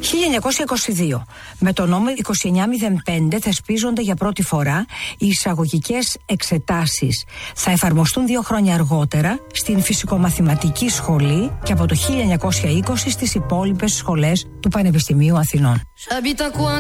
1922. Με το νόμο 2905 θεσπίζονται για πρώτη φορά οι εισαγωγικές εξετάσεις. Θα εφαρμοστούν 2 χρόνια αργότερα στην φυσικομαθηματική σχολή και από το 1920 στις υπόλοιπες σχολές του Πανεπιστημίου Αθηνών.